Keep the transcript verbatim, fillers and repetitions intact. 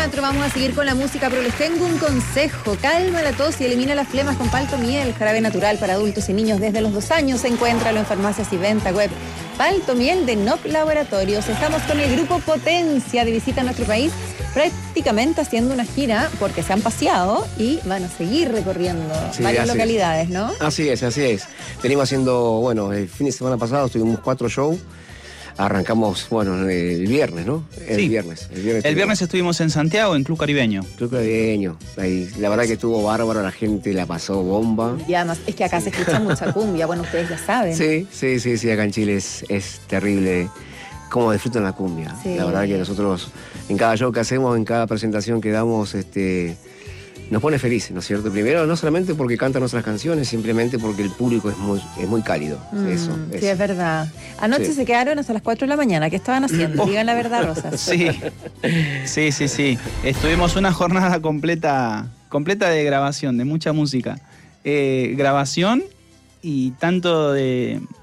veinticuatro, vamos a seguir con la música, pero les tengo un consejo. Calma la tos y elimina las flemas con Palto Miel, jarabe natural para adultos y niños desde los dos años. Encuéntralo en farmacias y venta web. Palto Miel de N O P Laboratorios. Estamos con el grupo Potencia de visita a nuestro país, prácticamente haciendo una gira porque se han paseado y van a seguir recorriendo sí, varias localidades, ¿no? Así es, así es. Venimos haciendo, bueno, el fin de semana pasado tuvimos cuatro shows. Arrancamos, bueno, el viernes, ¿no? El sí. viernes. El viernes, el viernes estuvimos en Santiago, en Club Caribeño. Club Caribeño. Ahí, la verdad que estuvo bárbaro, la gente la pasó bomba. Y además, es que acá se escucha mucha cumbia, bueno, ustedes ya saben. Sí, sí, sí, sí, acá en Chile es, es terrible cómo disfrutan la cumbia. Sí. La verdad que nosotros, en cada show que hacemos, en cada presentación que damos, este... nos pone felices, ¿no es cierto? Primero, no solamente porque cantan nuestras canciones, simplemente porque el público es muy, es muy cálido. Mm, eso, sí, eso. Es verdad. Anoche sí. se quedaron hasta las cuatro de la mañana. ¿Qué estaban haciendo? Oh. Digan la verdad, Rosas. Sí, sí, sí, sí. Estuvimos una jornada completa, completa de grabación, de mucha música. Eh, grabación y tanto de...